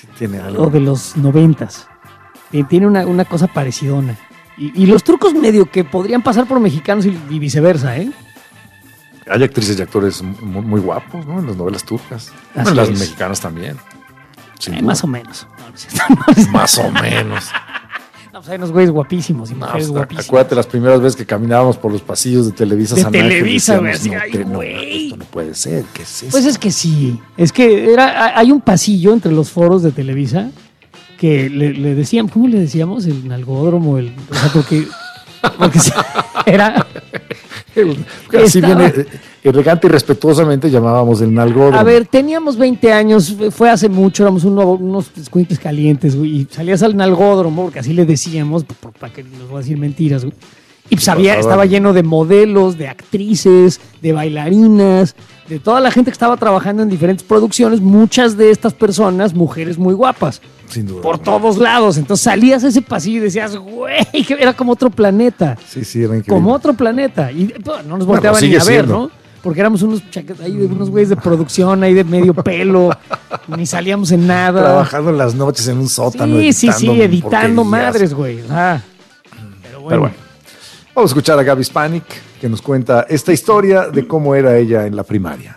Sí tiene algo. O de los 90s. Tiene una cosa parecidona. Y los trucos medio que podrían pasar por mexicanos y viceversa, ¿eh? Hay actrices y actores muy, muy guapos, ¿no? En las novelas turcas. Así En las es. mexicanas también. Más o menos. Más o menos. No, pues hay unos güeyes guapísimos y mujeres No, guapísimas. acuérdate las primeras veces que caminábamos por los pasillos de Televisa De San Ángel, Televisa, güey, decíamos, así, ay, no, güey. esto no puede ser, ¿qué es eso? Pues es que sí. Es que hay un pasillo entre los foros de Televisa que le decían, ¿cómo le decíamos? El nalgódromo, o sea, porque sí, era... Así estaba- viene, elegante y respetuosamente llamábamos el nalgódromo. A ver, teníamos 20 años, fue hace mucho, éramos unos escuincles calientes, güey, y salías al nalgódromo, porque así le decíamos, para que nos voy a decir mentiras, güey. Y pues estaba lleno de modelos, de actrices, de bailarinas, de toda la gente que estaba trabajando en diferentes producciones, muchas de estas personas, mujeres muy guapas. Sin duda. Por todos lados. Entonces salías a ese pasillo y decías, güey, que era como otro planeta. Sí, era increíble. Como otro planeta. Y pues, no nos volteaban sigue ni a ver, siendo. ¿no? Porque éramos unos unos güeyes de producción ahí de medio pelo, ni salíamos en nada. Trabajando en las noches en un sótano. Sí, editando porquerías. madres, güey. Pero Pero bueno, vamos a escuchar a Gaby Spanik, que nos cuenta esta historia de cómo era ella en la primaria.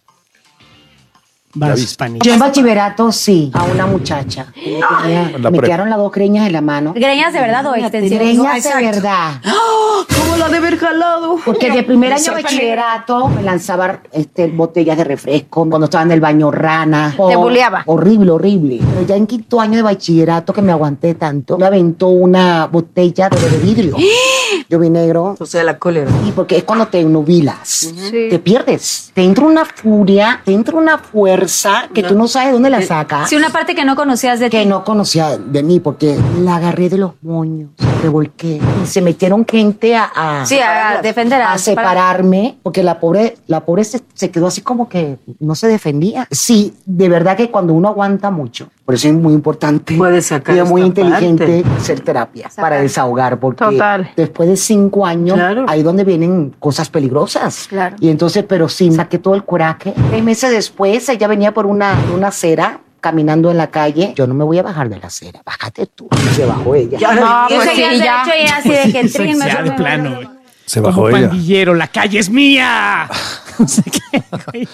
Vas, Gaby. Spanish. Yo en bachillerato sí, a una muchacha. En la Me prepa. quedaron las dos greñas en la mano. ¿Greñas de verdad o extensiones? Greñas de verdad. ¿Cómo la de haber jalado? Porque de primer año de bachillerato me lanzaba botellas de refresco, cuando estaba en el baño rana. Te buleaba. Horrible, horrible. Pero ya en quinto año de bachillerato, que me aguanté tanto, me aventó una botella de vidrio. Yo vi negro. O sea, la cólera. Y porque es cuando te nubilas, te pierdes. Te entra una furia, te entra una fuerza que tú no sabes dónde la sacas. Sí, una parte que no conocías de ti. Que no conocía de mí, porque la agarré de los moños, me revolqué. Y se metieron gente a defender a separarme, porque la pobre se quedó así como que no se defendía. Sí, de verdad que cuando uno aguanta mucho, por eso es muy importante. Puede sacar y es muy esta inteligente hacer terapia para desahogar, porque Total. después de 5 años, Claro. ahí donde vienen cosas peligrosas. Claro. Y entonces, pero sí, saqué todo el coraje. 6 meses después, ella venía por una acera, caminando en la calle. Yo no me voy a bajar de la acera, bájate tú. Y se bajó ella. No, Yo pues seguía sí, ya. Y así de que trin, Ya de plano, güey. Se Como bajó ella. pandillero, la calle es mía. No sé qué, güey.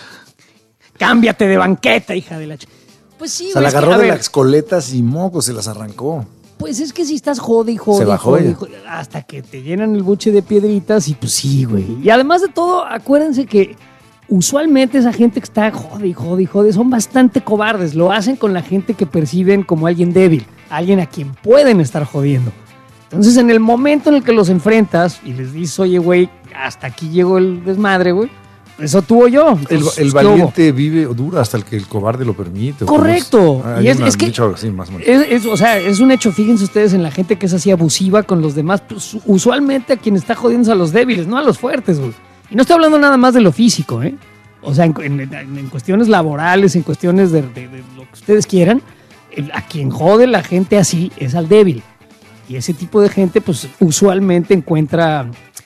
Cámbiate de banqueta, hija de la... Pues sí, Se güey, la es que, agarró a de ver, las coletas y mocos, se las arrancó. Pues es que si estás jode y jode, Se bajó jode, ella. jode, hasta que te llenan el buche de piedritas y pues sí, güey. Y además de todo, acuérdense que usualmente esa gente que está jode y jode y jode son bastante cobardes. Lo hacen con la gente que perciben como alguien débil, alguien a quien pueden estar jodiendo. Entonces, en el momento en el que los enfrentas y les dices, oye, güey, hasta aquí llegó el desmadre, güey, eso tú o yo. Entonces, El ¿qué hubo? valiente vive o dura hasta el que el cobarde lo permite. Correcto. Hay Y es un que dicho así, más o menos. o sea, es un hecho, fíjense ustedes en la gente que es así abusiva con los demás, pues, usualmente a quien está jodiendo es a los débiles, no a los fuertes, güey. Y no estoy hablando nada más de lo físico, ¿eh? O sea, en cuestiones laborales, en cuestiones de lo que ustedes quieran, a quien jode la gente así es al débil. Y ese tipo de gente, pues, usualmente encuentra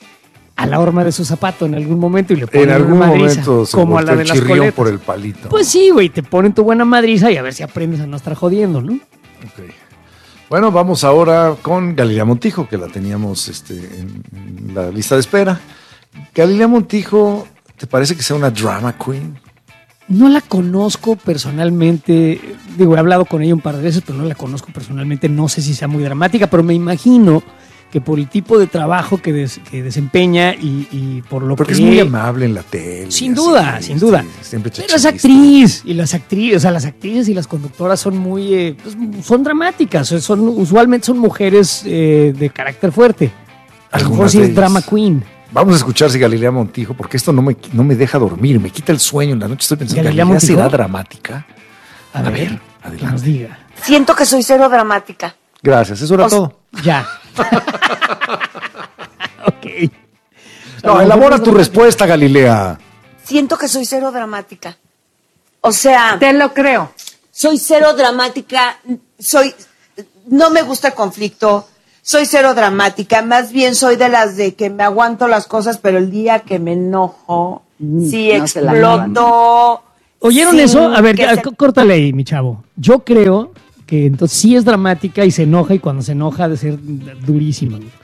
a la horma de su zapato en algún momento y le ponen En algún una madriza, momento se como a la volteó de el las chirrión coletas. por el palito. Pues sí, güey, te ponen tu buena madriza y a ver si aprendes a no estar jodiendo, ¿no? Ok. Bueno, vamos ahora con Galilea Montijo, que la teníamos en la lista de espera. Galilea Montijo, ¿te parece que sea una drama queen? No la conozco personalmente, digo, he hablado con ella un par de veces, pero no la conozco personalmente, no sé si sea muy dramática, pero me imagino que por el tipo de trabajo que desempeña y por lo Porque que... es muy amable en la tele. Sin así, duda, sin duda. Siempre Pero es chachista. actriz, y las actrices, o sea, las actrices y las conductoras son muy, son dramáticas, usualmente son mujeres de carácter fuerte. A lo mejor Algunas sí de es ellas. drama queen. Vamos a escuchar si Galilea Montijo, porque esto no me deja dormir, me quita el sueño en la noche. Estoy pensando, ¿Galilea ¿Galilea será Montijo? dramática? A A ver, ver, que adelante. nos diga. Siento que soy cero dramática. Gracias, eso era todo. Ya. Ok. No, elabora tu respuesta, Galilea. Siento que soy cero dramática. O sea, Te lo creo. soy cero dramática, no me gusta el conflicto, soy cero dramática, más bien soy de las de que me aguanto las cosas, pero el día que me enojo, sí no se la exploto, ¿Oyeron sin eso? A ver, que se- córtale ahí, mi chavo. Yo creo que entonces sí es dramática y se enoja, y cuando se enoja ha de ser durísima. Güey.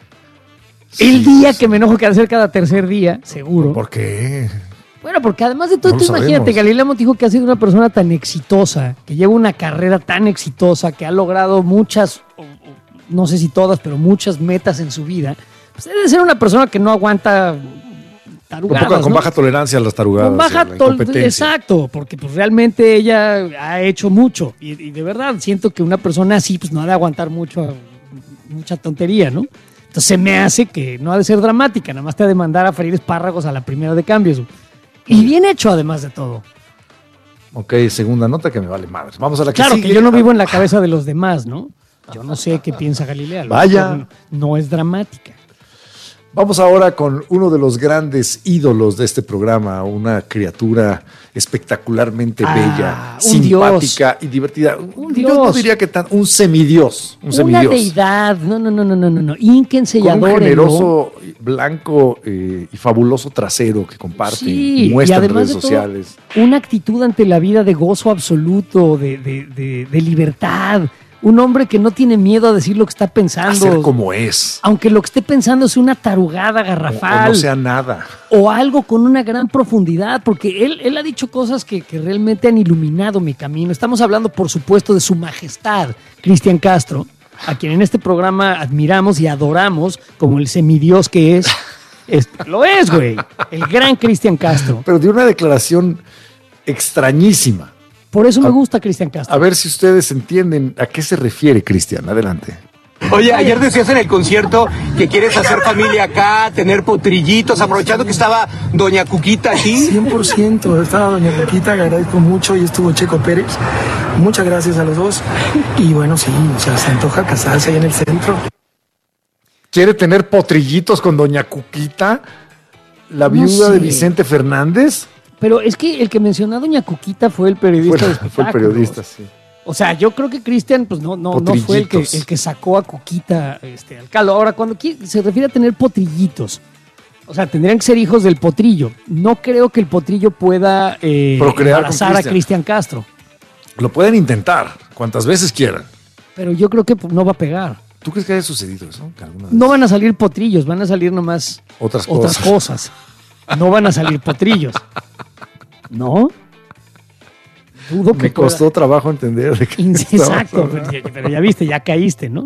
El día que me enojo, que ha de ser cada tercer día, seguro. ¿Por qué? Bueno, porque además de todo, No tú lo imagínate, sabemos. Galilea Montijo, que ha sido una persona tan exitosa, que lleva una carrera tan exitosa, que ha logrado muchas, no sé si todas, pero muchas metas en su vida, pues debe de ser una persona que no aguanta tarugadas, Con ¿no? baja tolerancia a las tarugadas. Con baja a la incompetencia. exacto, porque pues realmente ella ha hecho mucho y de verdad siento que una persona así pues no ha de aguantar mucha tontería, ¿no? Entonces se me hace que no ha de ser dramática, nada más te ha de mandar a freír espárragos a la primera de cambios. Y bien hecho además de todo. Ok, segunda nota que me vale madre. Vamos a la que Claro sigue. que yo no vivo en la cabeza de los demás, ¿no? Yo no sé qué piensa Galilea. a lo Vaya. mejor no es dramática. Vamos ahora con uno de los grandes ídolos de este programa, una criatura espectacularmente bella, un simpática y divertida. Un Yo no dios. diría que tan un semidios, un Una semidios. deidad. No. Ínquense y Con un adórenlo. generoso, blanco y fabuloso trasero que comparte Sí, y y muestra en además redes de todo, sociales. una actitud ante la vida de gozo absoluto, de libertad. Un hombre que no tiene miedo a decir lo que está pensando. Hacer como es. Aunque lo que esté pensando es una tarugada O garrafal. no sea nada. O algo con una gran profundidad, porque él ha dicho cosas que realmente han iluminado mi camino. Estamos hablando, por supuesto, de su majestad, Cristian Castro, a quien en este programa admiramos y adoramos como el semidios que es. Lo es, güey. El gran Cristian Castro. Pero de una declaración extrañísima. Por eso me gusta Cristian Castro. A ver si ustedes entienden a qué se refiere, Cristian. Adelante. Oye, ayer decías en el concierto que quieres hacer familia acá, tener potrillitos, aprovechando que estaba Doña Cuquita aquí. 100%, estaba Doña Cuquita, le agradezco mucho, y estuvo Checo Pérez. Muchas gracias a los dos. Y bueno, sí, o sea, se antoja casarse ahí en el centro. ¿Quiere tener potrillitos con Doña Cuquita? ¿La No viuda sé. de Vicente Fernández? Pero es que el que mencionó a Doña Cuquita fue el periodista de Fue el espectáculos. periodista, sí. O sea, yo creo que Cristian pues no fue Potrillitos. el que sacó a Cuquita al caldo. Ahora, cuando se refiere a tener potrillitos, o sea, tendrían que ser hijos del potrillo. No creo que el potrillo pueda Procrear con embarazar a Cristian. Cristian Castro. Lo pueden intentar cuantas veces quieran. Pero yo creo que pues, no va a pegar. ¿Tú crees que haya sucedido eso? Que alguna vez? No van a salir potrillos, van a salir nomás Otras cosas. No van a salir potrillos. ¿No? Dudo que Me costó trabajo entender de qué Exacto, estamos hablando. pero ya viste, ya caíste, ¿no?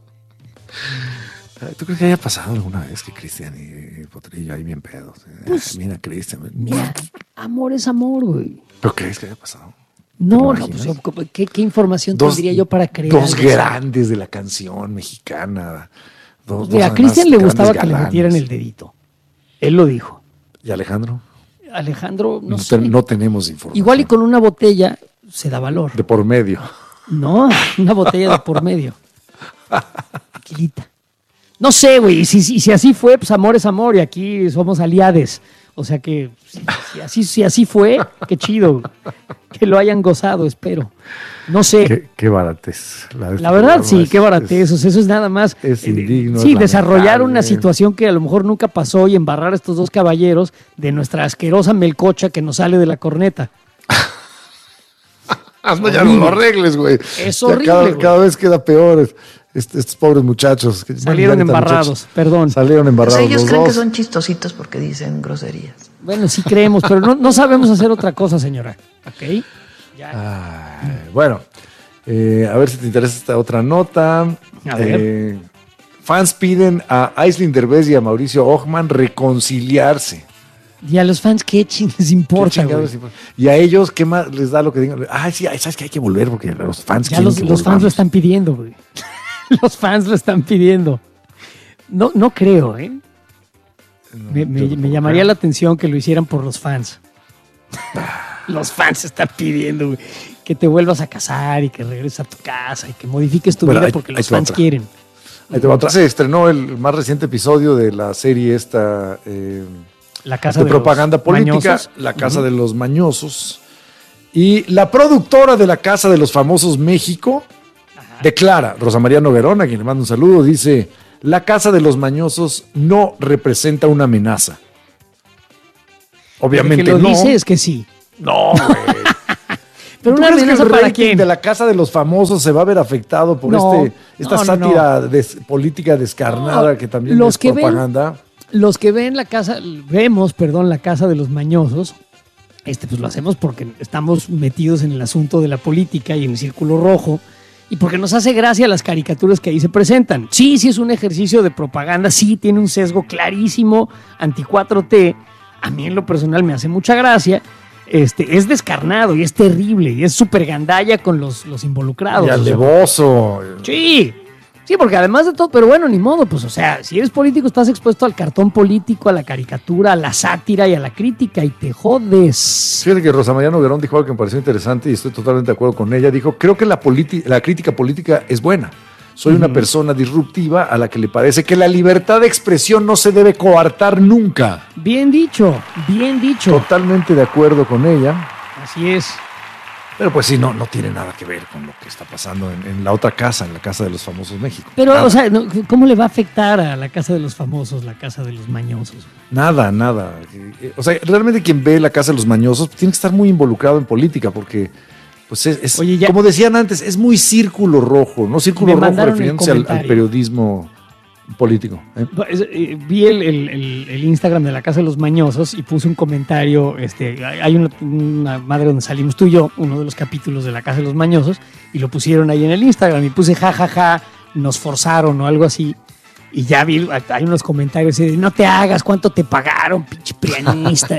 ¿Tú crees que haya pasado alguna vez que Cristian y Potrillo ahí bien pedos? Mira, Cristian. Mira, amor es amor, güey. ¿Pero crees que haya pasado? No, ¿Te no, imaginas? pues, ¿qué información tendría yo para creer? Dos algo así? grandes de la canción mexicana. Mira, a además Cristian le gustaba grandes que le galanes. metieran el dedito. Él lo dijo. ¿Y Alejandro? Alejandro, no No, sé. no tenemos información. Igual y con una botella se da valor. De por medio. No, una botella de por medio. Tranquilita. No sé, güey, si así fue, pues amor es amor y aquí somos aliades. O sea que si así fue, qué chido. Que lo hayan gozado, espero. No sé. Qué baratez. La verdad, sí, qué baratez. O sea, eso es nada más. Es indigno. Sí, es desarrollar lamentable. una situación que a lo mejor nunca pasó y embarrar a estos dos caballeros de nuestra asquerosa melcocha que nos sale de la corneta. No, ya no lo arregles, güey. Es Ya horrible, güey. Cada vez queda peor. Estos pobres muchachos. Salieron Bueno, embarrados, muchachos. perdón. Salieron embarrados ellos los creen que dos. son chistositos porque dicen groserías. Bueno, sí creemos, pero no sabemos hacer otra cosa, señora. ¿Ok? Ya. Ay, bueno, a ver si te interesa esta otra nota. A ver. Fans piden a Aislinn Derbez y a Mauricio Ockman reconciliarse. Y a los fans, ¿qué les ¿Qué importa, chingados güey? les importa? Y a ellos, ¿qué más les da lo que digan? Ay, sí, sabes que hay que volver porque los fans Ya quieren los que fans lo volvamos. están pidiendo, güey. Los fans lo están pidiendo. No creo, ¿eh? Me llamaría la atención que lo hicieran por los fans. Los fans están pidiendo, güey, que te vuelvas a casar y que regreses a tu casa y que modifiques tu Bueno, vida ahí- porque ahí los te va fans otra. quieren. Ahí te va otra. Se estrenó el más reciente episodio de la serie esta La casa de de propaganda los política, mañosos. La Casa de los Mañosos. Y la productora de La Casa de los Famosos México declara, Rosa María Noguerón, a quien le mando un saludo, dice: La Casa de los Mañosos no representa una amenaza. Obviamente El que lo no. dice es que sí. No, güey. Pero ¿Tú una crees que amenaza el para rating quién? de la Casa de los Famosos se va a ver afectado por No, esta no, sátira política descarnada No, que también los es que ven- propaganda? Los que ven la casa de los mañosos, pues lo hacemos porque estamos metidos en el asunto de la política y en el círculo rojo y porque nos hace gracia las caricaturas que ahí se presentan. Sí es un ejercicio de propaganda, sí tiene un sesgo clarísimo anti-4T. A mí en lo personal me hace mucha gracia. Es descarnado y es terrible y es súper gandalla con los involucrados. Y o sea, alevoso. Sí, porque además de todo, pero bueno, ni modo, pues o sea, si eres político estás expuesto al cartón político, a la caricatura, a la sátira y a la crítica y te jodes. Fíjate que Rosa María Noguerón dijo algo que me pareció interesante y estoy totalmente de acuerdo con ella. Dijo, creo que la crítica política es buena. Soy una persona disruptiva a la que le parece que la libertad de expresión no se debe coartar nunca. Bien dicho, bien dicho. Totalmente de acuerdo con ella. Así es. Pero pues sí, no tiene nada que ver con lo que está pasando en la otra casa, en la Casa de los Famosos México. Pero, Nada. o sea, ¿cómo le va a afectar a la casa de los famosos, la casa de los mañosos? Nada. O sea, realmente quien ve la Casa de los Mañosos tiene que estar muy involucrado en política porque, pues Oye, ya- como decían antes, es muy círculo rojo, no círculo Me rojo mandaron el refiriéndose al comentario. periodismo político. Vi el Instagram de la Casa de los Mañosos y puse un comentario. Hay una madre donde salimos tú y yo, uno de los capítulos de la Casa de los Mañosos, y lo pusieron ahí en el Instagram y puse jajaja, nos forzaron o algo así. Y ya vi, hay unos comentarios de no te hagas, ¿cuánto te pagaron, pinche prianista?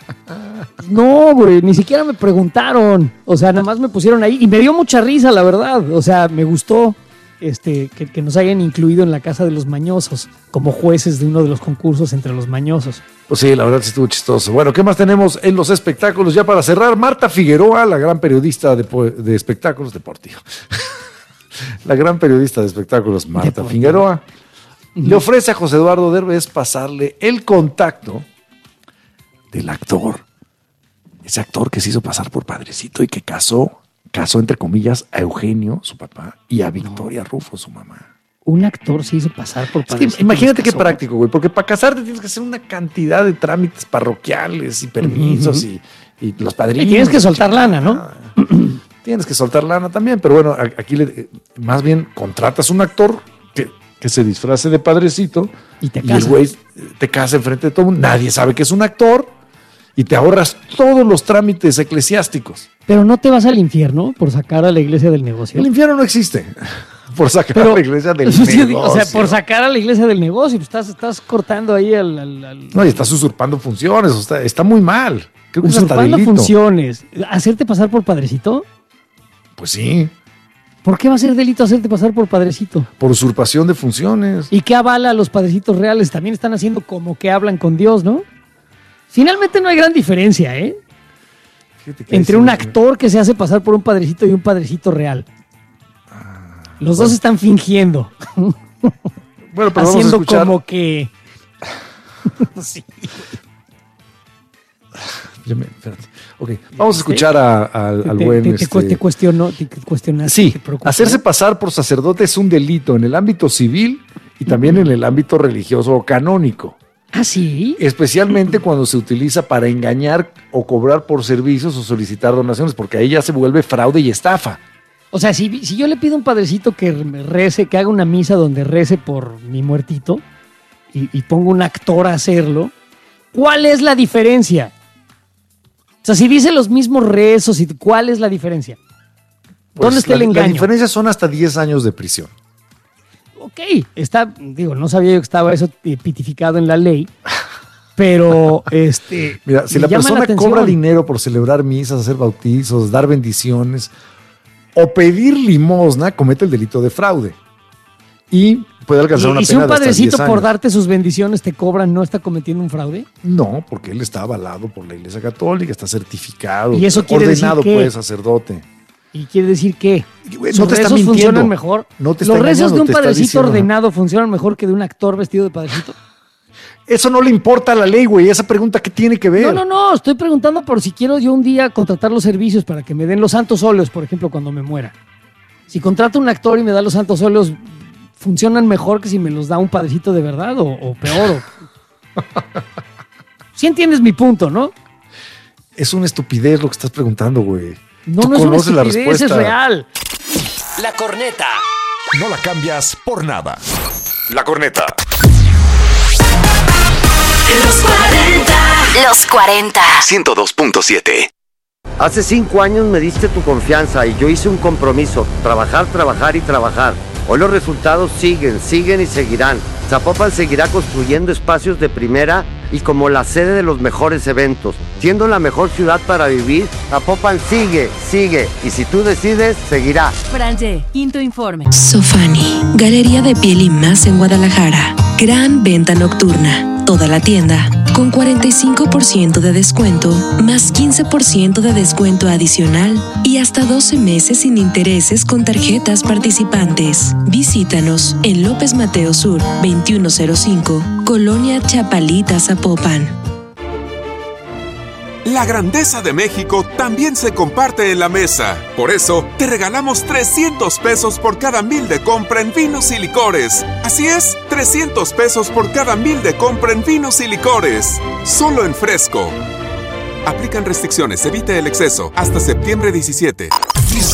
No, güey, ni siquiera me preguntaron. O sea, nada más me pusieron ahí y me dio mucha risa, la verdad. O sea, me gustó que nos hayan incluido en la Casa de los Mañosos como jueces de uno de los concursos entre los mañosos. Pues sí, la verdad sí estuvo chistoso. Bueno, ¿qué más tenemos en los espectáculos? Ya para cerrar, Marta Figueroa, la gran periodista de espectáculos deportivos. La gran periodista de espectáculos, Marta Deportivo. Figueroa, le ofrece a José Eduardo Derbez pasarle el contacto del actor. Ese actor que se hizo pasar por padrecito y que casó entre comillas a Eugenio, su papá, y a Victoria Rufo, su mamá. Un actor se hizo pasar por Es que padrecito. imagínate qué casó. práctico, güey, porque para casarte tienes que hacer una cantidad de trámites parroquiales y permisos y los padrinos. Y tienes que soltar lana, ¿no? Tienes que soltar lana también, pero bueno, aquí más bien contratas un actor que se disfrace de padrecito Y te el casa. güey te casa enfrente de todo el mundo. Nadie sabe que es un actor y te ahorras todos los trámites eclesiásticos. Pero no te vas al infierno por sacar a la iglesia del negocio. El infierno no existe. Por sacar Pero- a la iglesia del Sí, negocio. o sea, por sacar a la iglesia del negocio, pues estás cortando ahí al No, y estás usurpando funciones. O sea, está muy mal. Creo que es hasta usurpando delito. funciones. ¿Hacerte pasar por padrecito? Pues sí, ¿Por qué va a ser delito hacerte pasar por padrecito? por usurpación de funciones. ¿Y qué avala a los padrecitos reales? También están haciendo como que hablan con Dios, ¿no? Finalmente no hay gran diferencia, ¿eh? Fíjate que Entre ahí un sí- actor que se hace pasar por un padrecito y un padrecito real. Los dos están fingiendo, Bueno, pero vamos a haciendo escuchar. como que... Sí. Espérate. Ok, vamos a escuchar al Te- buen. te cuestionó, te cuestionaste. Sí, te preocupó. hacerse pasar por sacerdote es un delito en el ámbito civil y también en el ámbito religioso o canónico, ¿Ah, sí? especialmente cuando se utiliza para engañar o cobrar por servicios o solicitar donaciones, porque ahí ya se vuelve fraude y estafa. O sea, si yo le pido a un padrecito que me rece, que haga una misa donde rece por mi muertito y pongo un actor a hacerlo, ¿cuál es la diferencia? O sea, si dice los mismos rezos, ¿cuál es la diferencia? Pues ¿Dónde está el La engaño? diferencia son hasta 10 años de prisión. Ok, no sabía yo que estaba eso pitificado en la ley, pero Mira, si me la llama persona atención. cobra dinero por celebrar misas, hacer bautizos, dar bendiciones o pedir limosna, comete el delito de fraude y puede alcanzar una Y si pena un de hasta 10 padrecito por años. darte sus bendiciones te cobra, ¿no está cometiendo un fraude? No, porque él está avalado por la Iglesia Católica, está certificado, ¿Y eso quiere ordenado decir qué? pues sacerdote. Y quiere decir que Güey, sus no te está rezos mintiendo. funcionan mejor. No te está Los rezos engañando, de un te está padrecito diciendo. ordenado funcionan mejor que de un actor vestido de padrecito. Eso no le importa a la ley, güey. Esa pregunta, ¿qué tiene que ver? No, estoy preguntando por si quiero yo un día contratar los servicios para que me den los santos óleos, por ejemplo, cuando me muera. Si contrato un actor y me da los santos óleos, ¿funcionan mejor que si me los da un padrecito de verdad o peor? ¿Sí entiendes mi punto, no? Es una estupidez lo que estás preguntando, güey. No, Tú no es una conoces la estupidez, es respuesta. real. La corneta. No la cambias por nada. La corneta. Los 40. 102.7. Hace 5 años me diste tu confianza y yo hice un compromiso, trabajar, trabajar y trabajar. Hoy los resultados siguen y seguirán. Zapopan seguirá construyendo espacios de primera y como la sede de los mejores eventos. Siendo la mejor ciudad para vivir, Zapopan sigue. Y si tú decides, seguirá. Franje, quinto informe. Sofani, galería de piel y más en Guadalajara. Gran venta nocturna. Toda la tienda con 45% de descuento, más 15% de descuento adicional y hasta 12 meses sin intereses con tarjetas participantes. Visítanos en López Mateo Sur, 2105, Colonia Chapalita, Zapopan. La grandeza de México también se comparte en la mesa. Por eso, te regalamos 300 pesos por cada 1,000 de compra en vinos y licores. Así es, 300 pesos por cada 1,000 de compra en vinos y licores. Solo en Fresco. Aplican restricciones, evite el exceso. Hasta septiembre 17.